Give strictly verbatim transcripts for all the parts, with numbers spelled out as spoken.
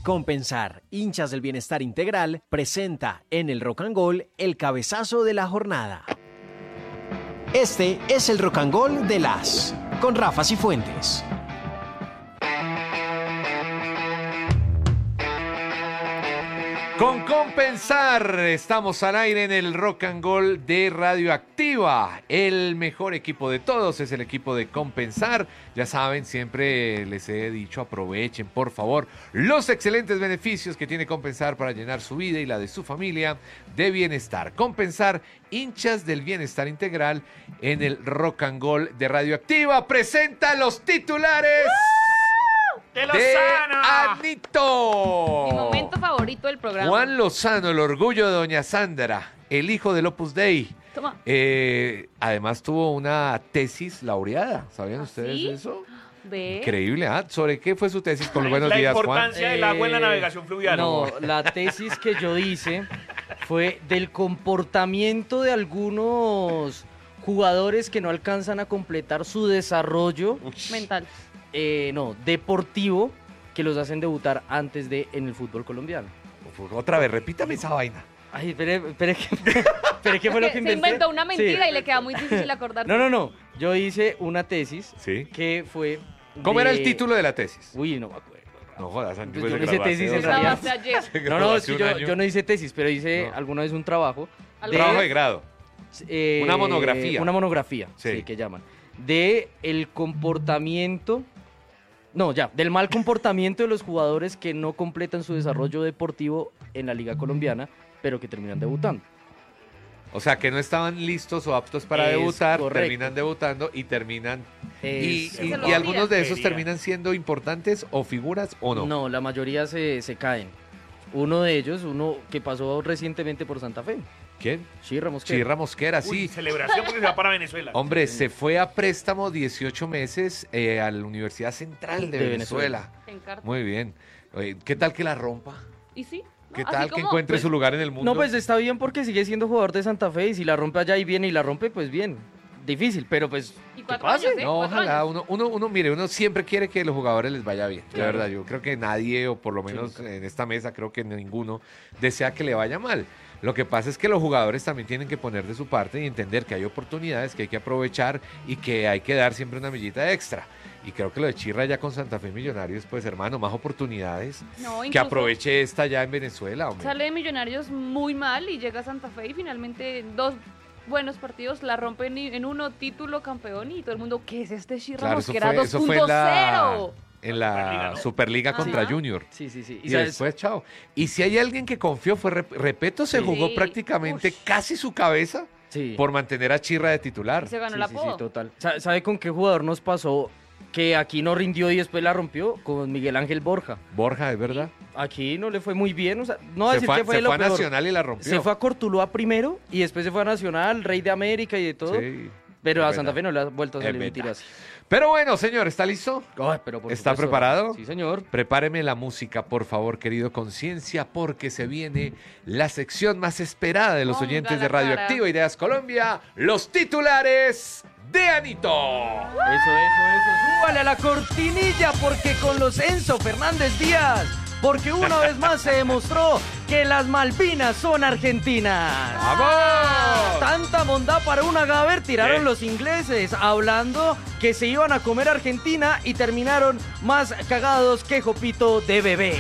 Compensar, hinchas del bienestar integral, presenta en el Rock and Gold el cabezazo de la jornada. Este es el Rock and Gold de las, con Rafa Cifuentes. Con Compensar, estamos al aire en el Rock and Gold de Radioactiva. El mejor equipo de todos es el equipo de Compensar. Ya saben, siempre les he dicho, aprovechen, por favor, los excelentes beneficios que tiene Compensar para llenar su vida y la de su familia de bienestar. Compensar, hinchas del bienestar integral en el Rock and Gold de Radioactiva. Presenta los titulares de Lozano. Anito. Mi momento favorito del programa. Juan Lozano, el orgullo de doña Sandra, el hijo del Opus Dei. Toma. Eh, además tuvo una tesis laureada. ¿Sabían ¿Ah, ustedes sí? eso? Ve. Increíble, ¿ah? ¿Sobre qué fue su tesis? Con los buenos la días, Juan. importancia del agua en la Eh, navegación fluvial. No, la tesis que yo hice fue del comportamiento de algunos jugadores que no alcanzan a completar su desarrollo, Mental. eh, no, deportivo, que los hacen debutar antes de en el fútbol colombiano. Otra vez, repítame esa vaina. Ay, espere, espere, que- espere, ¿qué fue lo que Se inventé? inventó una mentira Sí. y le queda muy difícil acordarse. No, no, no, yo hice una tesis Sí. que fue... ¿Cómo de- era el título de la tesis? Uy, no me acuerdo. No jodas, yo, Pues yo no hice tesis en Lo realidad. grabaste ayer. No, no, es que yo, yo no hice tesis, pero hice No. alguna vez un trabajo. Algo de- Trabajo de grado. eh, Una monografía. Una monografía, Sí. sí. que llaman. De el comportamiento, no, ya, del mal comportamiento de los jugadores que no completan su desarrollo deportivo en la Liga Colombiana, pero que terminan debutando. O sea, que no estaban listos o aptos para Es debutar, correcto. terminan debutando y terminan... Y, Es- y- Se lo y algunos de esos quería. terminan siendo importantes o figuras o no. No, la mayoría se, se caen. Uno de ellos, uno que pasó recientemente por Santa Fe, ¿Quién? Chirra Mosquera. Chirra Mosquera, Uy, sí. celebración porque se va para Venezuela. Hombre, se fue a préstamo dieciocho meses eh, a la Universidad Central de, De Venezuela. Venezuela. Te encarta. Muy bien. Oye, ¿qué tal que la rompa? ¿Y sí? ¿No? ¿Qué Así tal que como- encuentre pues, su lugar en el mundo? No, pues está bien porque sigue siendo jugador de Santa Fe y si la rompe allá y viene y la rompe, pues bien. Difícil, pero pues ¿Y ¿qué cuatro pase? años, eh? No, Cuatro ojalá, años. uno, uno, uno, mire, uno siempre quiere que los jugadores les vaya bien, la Claro. verdad, yo creo que nadie, o por lo menos en esta mesa, creo que ninguno desea que le vaya mal. Lo que pasa es que los jugadores también tienen que poner de su parte y entender que hay oportunidades que hay que aprovechar y que hay que dar siempre una millita extra. Y creo que lo de Chirra ya con Santa Fe Millonarios, pues hermano, más oportunidades. No, Que incluso aproveche esta ya en Venezuela, hombre. Sale de Millonarios muy mal y llega a Santa Fe y finalmente en dos buenos partidos la rompen y- en uno, título, campeón y todo el mundo, ¿qué es este Chirra Claro, eso Mosquera fue, eso fue en la, dos punto cero? en la Superliga, ¿no? Superliga contra Ajá. Junior. Sí, sí, sí. Y, Y sabes- después, chao. Y si hay alguien que confió, fue Rep- Repeto, se Sí. jugó Sí. prácticamente Ush. casi su cabeza sí. por mantener a Chirra de titular. Y se ganó Sí, el sí, apodo. sí, total. Sa- ¿Sabe con qué jugador nos pasó que aquí no rindió y después la rompió? Con Miguel Ángel Borja. Borja, ¿es verdad? Aquí no le fue muy bien, o sea, no voy a se decir fue, que fue se lo fue a peor. Nacional y la rompió. Se fue a Cortuluá primero y después se fue a Nacional, Rey de América y de todo. Sí, Pero a es Santa verdad. Fe no le ha vuelto a Es salir un verdad. tiro así. Pero bueno, señor, ¿está listo? Ay, pero por ¿Está supuesto. preparado? Sí, señor. Prepáreme la música, por favor, querido Conciencia, porque se viene la sección más esperada de los Ponga oyentes la de Radioactiva Ideas Colombia, los titulares de Anito. Eso, eso, eso. Súbale a la cortinilla porque con los Enzo Fernández Díaz. Porque una vez más se demostró que las Malvinas son argentinas. ¡Vamos! Tanta bondad para un agaver tiraron ¿Qué? los ingleses hablando que se iban a comer Argentina y terminaron más cagados que Jopito de bebé.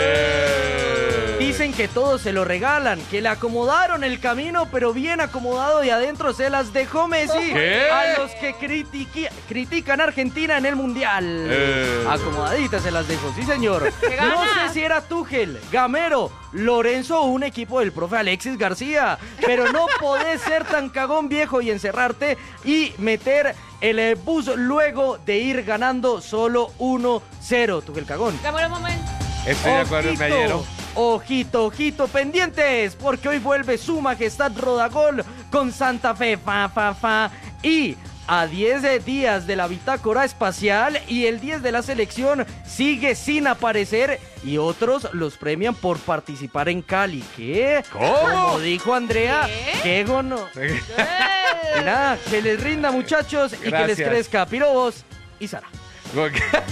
Eh. Dicen que todos se lo regalan, que le acomodaron el camino, pero bien acomodado y adentro se las dejó Messi. ¿Qué? A los que critiqui- critican a Argentina en el Mundial. Eh. Acomodaditas se las dejó, sí señor. ¡Qué No ganas! sé si era Tuchel, Gamero, Lorenzo o un equipo del profe Alexis García, pero no podés ser tan cagón viejo y encerrarte y meter el eh, bus luego de ir ganando solo uno cero. Tuchel cagón. Cámara un momento. Estoy de acuerdo, Ojito, Mayero. ojito, ojito, pendientes, porque hoy vuelve su majestad Rodagol con Santa Fe, fa, fa, fa, y a diez de días de la bitácora espacial y el diez de la selección sigue sin aparecer y otros los premian por participar en Cali. ¿Qué? ¿Cómo? Como dijo Andrea, ¿Qué? qué gono. ¡Eh! Y nada, que les rinda muchachos y que les Gracias. crezca Pirobos y Sara.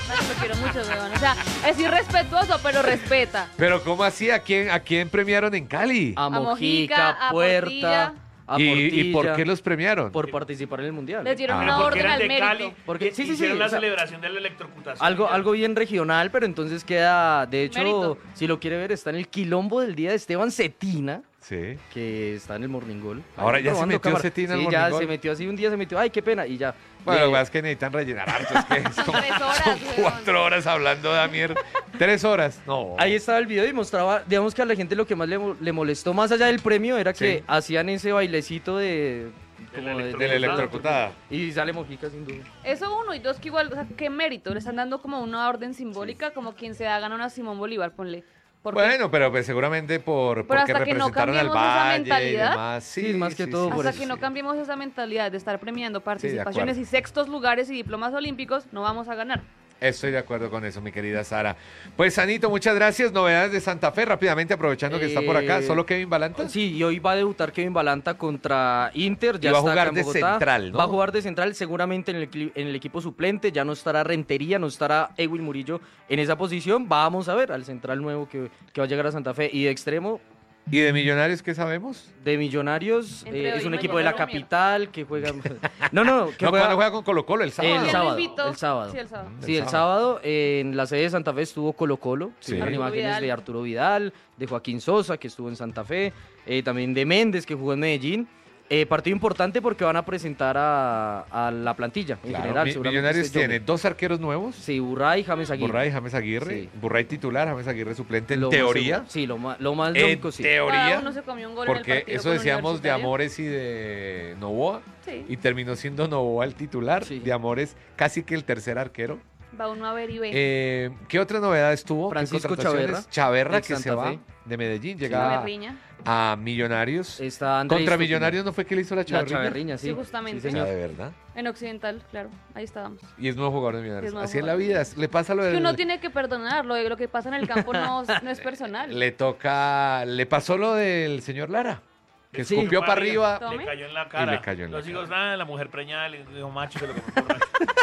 Lo quiero mucho, weón. O sea, es irrespetuoso, pero respeta. Pero ¿cómo así? ¿A quién, a quién premiaron en Cali? A A Mojica, Mojica, a Puerta, Portilla. a ¿Y, Portilla. ¿Y por qué los premiaron? Por participar en el Mundial. Les dieron Ah. una Porque orden eran al de mérito. Cali, Porque- y- sí, sí, hicieron sí, la o sea, celebración de la electrocutación. Algo, algo bien regional, pero entonces queda, de hecho, Mérito. si lo quiere ver, está en el quilombo del día de Esteban Cetina, Sí. que está en el Morning Goal. Ahora Ahí ya se probando metió cámara. Cetina al Sí, Morning ya Goal. se metió así, un día se metió, ay, qué pena, y ya. Bueno, Eh, lo que pasa es que necesitan rellenar harto. Es que es Son como- tres horas, son weón. cuatro horas hablando de mierda. ¿Tres horas? No. Ahí estaba el video y mostraba, digamos que a la gente lo que más le, mo- le molestó, más allá del premio, era que Sí. hacían ese bailecito de... De como la de- De la electrocutada. Y sale Mojica sin duda. Eso uno, y dos que igual, o sea, qué mérito. Le están dando como una orden simbólica, como quien se da ganar a Simón Bolívar, ponle. Porque Bueno, pero pues seguramente por Pero porque hasta que no representaron al cambiemos esa Valle y mentalidad. demás. Sí, más que todo por hasta eso, que no sí. cambiemos esa mentalidad de estar premiando participaciones acuerdo. y sextos lugares y diplomas olímpicos, no vamos a ganar. Estoy de acuerdo con eso, mi querida Sara. Pues, Sanito, muchas gracias. Novedades de Santa Fe, rápidamente, aprovechando que está por acá. Eh, ¿Solo Kevin Balanta? Sí, y hoy va a debutar Kevin Balanta contra Inter. Ya Y va a está jugar acá en de Bogotá. central, ¿no? Va a jugar de central, seguramente en el, cli- en el equipo suplente. Ya no estará Rentería, no estará Ewil Murillo en esa posición. Vamos a ver al central nuevo que, que va a llegar a Santa Fe. Y de extremo, ¿Y de Millonarios qué sabemos? de Millonarios, Entre eh, hoy es y un equipo de la mañana, capital que juega... No, no, que No, juega... ¿cuándo juega con Colo Colo? El sábado. El ¿Quién sábado, lo invitó? el sábado. Sí, el sábado. Sí, El el sábado en la sede de Santa Fe estuvo Colo Colo, Sí. sí. Arturo imágenes Vidal. de Arturo Vidal, de Joaquín Sosa, que estuvo en Santa Fe, eh, también de Méndez, que jugó en Medellín. Eh, partido importante porque van a presentar a, a la plantilla en Claro, general. Mi- seguramente Millonarios esté tiene Yomi. dos arqueros nuevos. Sí, Burray y James Aguirre. Burray y James Aguirre. Sí. Burray titular, James Aguirre suplente en Lo más teoría. seguro. Sí, lo más, lo más En lógico, sí. Cada teoría. uno se comió un gol en el Porque partido eso con decíamos de Universitario. Amores y de Novoa. Sí. Y terminó siendo Novoa el titular. Sí. De Amores casi que el tercer arquero. Va uno a ver y ve. Eh, ¿Qué otra novedad estuvo? ¿Qué Francisco contrataciones? Chaverra, Chaverra del que se Santa va Fe. de Medellín, La llega berriña. a Millonarios. Está Andrés Contra Estupiñán. Millonarios no fue que le hizo la La Chaverriña. Chaverriña, sí. Sí, justamente. Sí, Ah, señor. de verdad. En Occidental, claro. Ahí estábamos. Y es nuevo jugador de Millonarios. Es nuevo Así es la jugador. vida. Le pasa lo Es del... que uno tiene que perdonarlo. Lo que pasa en el campo no, no es personal. Le toca... Le pasó lo del señor Lara. Que Sí. escupió para arriba. Tome. Le cayó en la cara. le cayó en la Los cara. hijos, nada, la mujer preñada le dijo macho que lo que me borracho.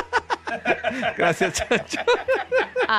Gracias, Chacho. Ah,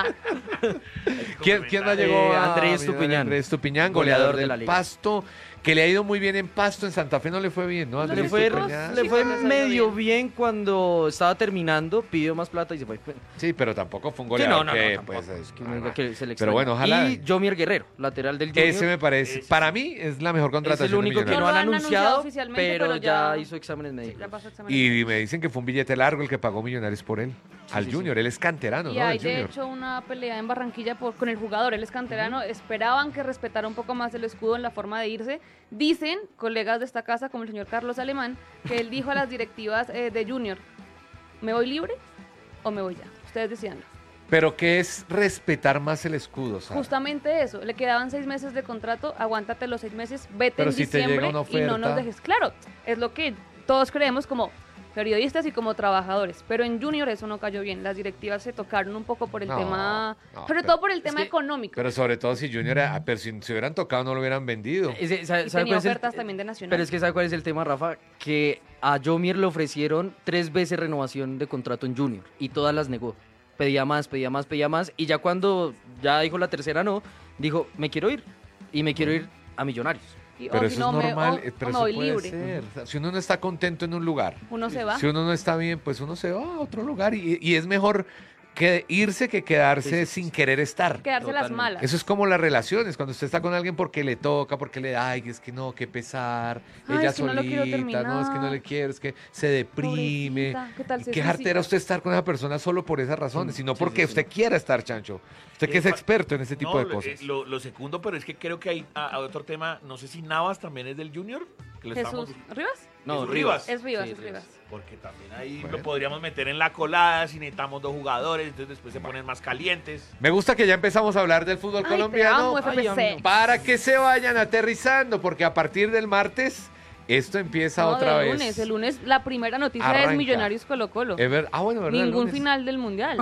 ¿Quién, quién más Eh, llegó? a Andrés Millonarios? Estupiñán. Andrés Estupiñán, goleador, Goleador de del la liga. Pasto. Que le ha ido muy bien en Pasto. En Santa Fe no le fue bien, ¿no? Le Andrés Le fue, Estupiñán. le fue Sí, le salió medio bien. bien. cuando estaba terminando, pidió más plata y se fue. Sí, pero tampoco fue un Sí, goleador no, no, no, que, tampoco, pues, es que ah, no- que se le Pero extraña. bueno, ojalá. Y Jomier Guerrero, lateral del Junior. Ese me parece, Ese para mí es la mejor es contratación el único de que no Millonarios. han lo han anunciado anunciado, oficialmente, pero, pero ya ya- hizo exámenes sí, médicos. la pasó examen. Y me dicen que fue un billete largo el que pagó Millonarios por él. Al sí, Junior, él es canterano, Y ¿no? hay Del de Junior. hecho una pelea en Barranquilla por, con el jugador, él es canterano, esperaban que respetara un poco más el escudo en la forma de irse. Dicen, colegas de esta casa, como el señor Carlos Alemán, que él dijo a las directivas eh, de Junior, ¿me voy libre o me voy ya? Ustedes decían. Pero ¿qué es respetar más el escudo? Sara? Justamente eso, le quedaban seis meses de contrato, aguántate los seis meses, vete Pero en si te diciembre llega una y no nos oferta. dejes. Claro, es lo que todos creemos como periodistas y como trabajadores, pero en Junior eso no cayó bien, las directivas se tocaron un poco por el No, tema, no, sobre pero todo por el es tema que- económico. Pero sobre todo si Junior, ah, pero si se hubieran tocado no lo hubieran vendido. Ese- ¿sabe- Y sabe tenía cuál es el- ofertas también de Nacional. Pero es que ¿sabe cuál es el tema, Rafa? Que a Jomier le ofrecieron tres veces renovación de contrato en Junior y todas las negó. Pedía más, pedía más, pedía más y ya cuando ya dijo la tercera no, dijo, me quiero ir y me quiero ir a Millonarios. Y- o Pero si eso no, es me- normal, o- eh, o pero me eso voy puede libre. ser. O sea, si uno no está contento en un lugar, Uno se va. si uno no está bien, pues uno se va a otro lugar y, y es mejor que irse que quedarse Sí, sí, sí. sin querer estar. Quedarse las Totalmente. malas. Eso es como las relaciones, cuando usted está con alguien porque le toca, porque le ay, es que no, qué pesar, Ay, ella es que no lo quiero solita, no, es que no terminar. le quiero, es que se deprime. Pobrecita, ¿qué tal se Qué suicida? jartera usted estar con esa persona solo por esas razones, Sí, sino sí, porque sí, usted sí. quiera estar, Chancho. Usted que Eh, es experto en ese tipo No, de lo- cosas. eh, Lo, lo segundo, pero es que creo que hay ah, otro tema, no sé si Navas también es del Junior. Que lo Jesús, estamos- ¿Rivas? No, ¿Es Rivas. Es Rivas, Sí, es Rivas. Porque también ahí Bueno. lo podríamos meter en la colada si necesitamos dos jugadores, entonces después se ponen más calientes. Me gusta que ya empezamos a hablar del fútbol Ay, te colombiano amo, F P C. Ay, amo. para que se vayan aterrizando, porque a partir del martes esto empieza No, otra el vez. lunes, el lunes la primera noticia Arranca. es Millonarios Colo Colo. Ever- ah, bueno, ¿verdad? El Ningún lunes. final del mundial.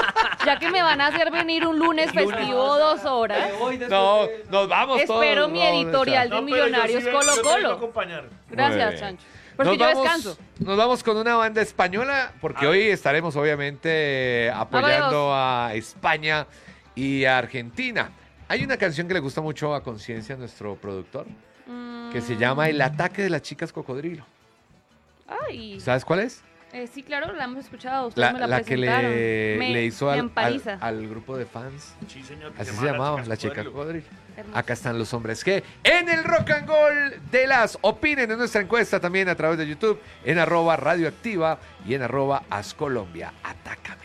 Ya que me van a hacer venir un lunes festivo dos horas. No, nos vamos todos. Espero mi no, editorial no, de No, pero yo Millonarios sí vengo- Colo yo te vengo a Colo. acompañar. Muy Gracias, bien. Chancho. Porque nos yo vamos, descanso. Nos vamos con una banda española, porque Ah. hoy estaremos obviamente apoyando a España y a Argentina. Hay una canción que le gusta mucho a Conciencia, nuestro productor, que se llama El ataque de las chicas cocodrilo. Ay, ¿Sabes cuál es? eh, sí, claro, la hemos escuchado. Ustedes La, me la, la que presentaron. le, Me- le hizo me al, al, empaliza. al grupo de fans. Sí, señor. que Así se llamaba, la chica Cocodrilo. cocodrilo. Hermoso. Acá están los hombres que en el Rock and Roll de las opinen en nuestra encuesta también a través de YouTube, en arroba radioactiva y en arroba ascolombia. Atácame.